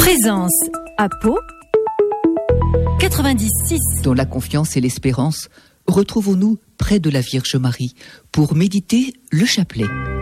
Présence à Pau 96. Dans la confiance et l'espérance, retrouvons-nous près de la Vierge Marie pour méditer le chapelet.